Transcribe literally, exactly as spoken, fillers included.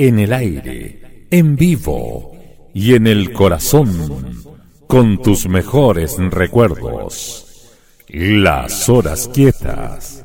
en el aire, en vivo y en el corazón, con tus mejores recuerdos. Las horas quietas.